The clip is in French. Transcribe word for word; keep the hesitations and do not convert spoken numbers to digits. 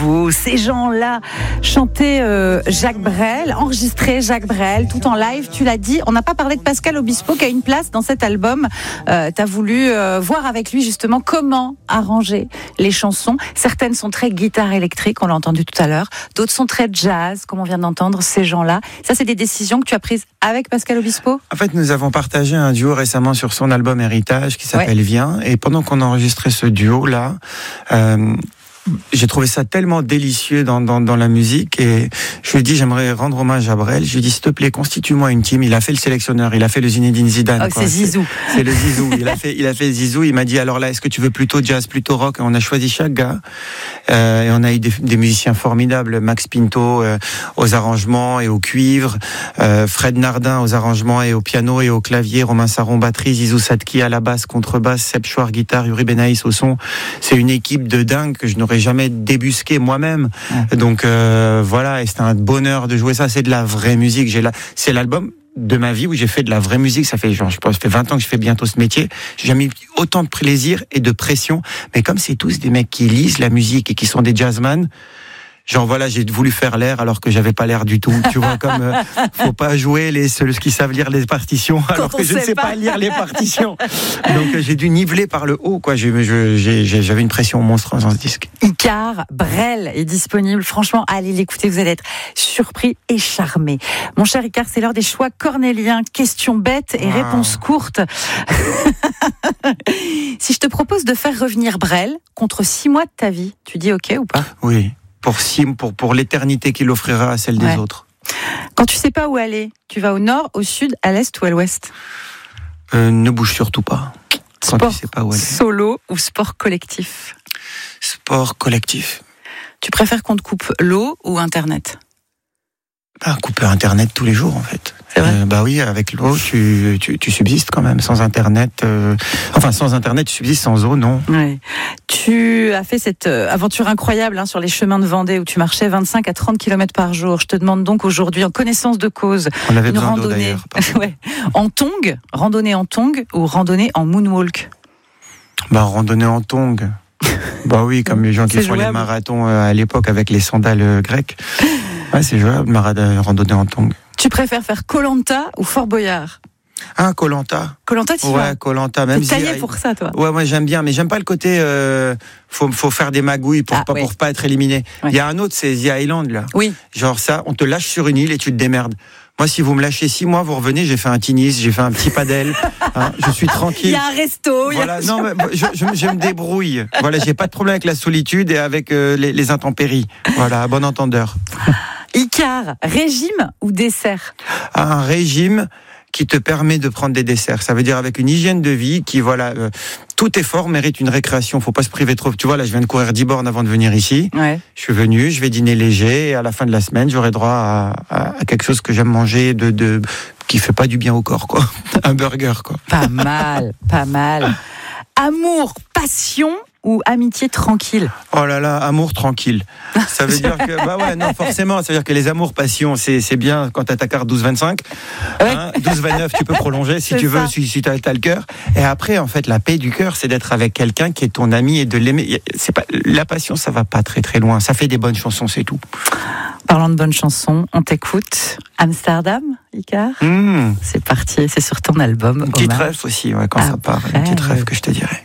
Vous, ces gens-là, chantaient euh, Jacques Brel, enregistré Jacques Brel, tout en live, tu l'as dit. On n'a pas parlé de Pascal Obispo qui a une place dans cet album. Euh, tu as voulu euh, voir avec lui justement comment arranger les chansons. Certaines sont très guitare électrique, on l'a entendu tout à l'heure. D'autres sont très jazz, comme on vient d'entendre, ces gens-là. Ça, c'est des décisions que tu as prises avec Pascal Obispo ? En fait, nous avons partagé un duo récemment sur son album Héritage qui s'appelle ouais. Viens. Et pendant qu'on enregistrait ce duo-là, euh, j'ai trouvé ça tellement délicieux dans, dans, dans la musique et je lui ai dit j'aimerais rendre hommage à Brel. Je lui ai dit s'il te plaît constitue-moi une team. Il a fait le sélectionneur, il a fait le Zinedine Zidane. Oh, quoi. C'est Zizou. C'est, c'est le Zizou. Il a fait, il a fait Zizou. Il m'a dit alors là est-ce que tu veux plutôt jazz, plutôt rock? Et on a choisi chaque gars euh, et on a eu des, des musiciens formidables. Max Pinto euh, aux arrangements et au cuivre, euh, Fred Nardin aux arrangements et au piano et au clavier, Romain Saron batterie, Zizou Sadki à la basse, contrebasse, Seb Chouard guitare, Yuri Benaïs au son. C'est une équipe de dingue que je n'aurais jamais débusqué moi-même. Ouais. Donc euh, voilà, et c'était un bonheur de jouer ça. C'est de la vraie musique. J'ai la... C'est l'album de ma vie où j'ai fait de la vraie musique. Ça fait genre, je pense, ça fait vingt ans que je fais bientôt ce métier. J'ai jamais eu autant de plaisir et de pression. Mais comme c'est tous des mecs qui lisent la musique et qui sont des jazzman, genre voilà, j'ai voulu faire l'air alors que j'avais pas l'air du tout. Tu vois, comme euh, faut pas jouer les ceux qui savent lire les partitions alors que je ne sais pas. pas lire les partitions. Donc euh, j'ai dû niveler par le haut, quoi. J'ai, je, j'ai, j'avais une pression monstrueuse dans ce disque. Icare, Brel est disponible. Franchement, allez l'écouter, vous allez être surpris et charmé. Mon cher Icare, c'est l'heure des choix cornéliens. Questions bêtes et ah. réponses courtes. Si je te propose de faire revenir Brel contre six mois de ta vie, tu dis OK ou pas ? Oui. Pour, six, pour, pour l'éternité qu'il offrira à celle ouais. des autres. Quand tu sais pas où aller, tu vas au nord, au sud, à l'est ou à l'ouest ? euh, Ne bouge surtout pas. Quand sport tu sais pas où aller. Solo ou sport collectif ? Sport collectif. Tu préfères qu'on te coupe l'eau ou Internet ? Bah, couper Internet tous les jours en fait. C'est vrai ? Euh, bah oui, avec l'eau, tu, tu, tu subsistes quand même. Sans Internet, euh... enfin sans Internet, tu subsistes, sans eau, non. Ouais. Tu as fait cette aventure incroyable hein, sur les chemins de Vendée où tu marchais vingt-cinq à trente kilomètres par jour. Je te demande donc aujourd'hui, en connaissance de cause, On avait une besoin randonnée d'eau, ouais. en tong, randonnée en tong ou randonnée en moonwalk ? Bah randonnée en tong. Bah oui, comme les gens qui c'est font jouable. les marathons à l'époque avec les sandales grecques. Ouais, c'est jouable, randonnée en tong. Tu préfères faire Koh-Lanta ou Fort Boyard ? Ah, Koh-Lanta. Koh-Lanta, tu ouais, vas. Koh-Lanta, même T'es taillé si, pour ça, toi. Ouais, moi j'aime bien, mais j'aime pas le côté. Euh, faut, faut faire des magouilles pour ah, pas, oui. pour pas être éliminé. Il ouais. y a un autre, c'est The Island là. Oui. Genre ça, on te lâche sur une île et tu te démerdes. Moi, si vous me lâchez six mois, vous revenez, j'ai fait un tennis, j'ai fait un petit padel, hein, je suis tranquille. Il y a un resto. Voilà, y a... non, mais je, je, je me débrouille. Voilà, j'ai pas de problème avec la solitude et avec euh, les, les intempéries. Voilà, à bon entendeur. Icare, régime ou dessert ? Un régime qui te permet de prendre des desserts. Ça veut dire avec une hygiène de vie qui, voilà, euh, tout effort mérite une récréation. Faut pas se priver trop. Tu vois, là, je viens de courir dix bornes avant de venir ici. Ouais. Je suis venu, je vais dîner léger et à la fin de la semaine, j'aurai droit à, à, à quelque chose que j'aime manger de, de, qui fait pas du bien au corps, quoi. Un burger, quoi. Pas mal, pas mal. Amour, passion ou amitié tranquille ? Oh là là, amour tranquille. Ça veut dire que, bah ouais, non, forcément, ça veut dire que les amours passion, c'est, c'est bien quand t'as ta carte douze vingt-cinq. Ouais. Hein, douze vingt-neuf, tu peux prolonger si c'est tu veux, ça. si, si t'as, t'as le cœur. Et après, en fait, la paix du cœur, c'est d'être avec quelqu'un qui est ton ami et de l'aimer. C'est pas, la passion, ça va pas très très loin. Ça fait des bonnes chansons, c'est tout. Parlant de bonnes chansons, on t'écoute. Amsterdam, Icare mmh. C'est parti, c'est sur ton album. Une petite Hommage. rêve aussi, ouais, quand Après, ça part. Une petite rêve que je te dirais.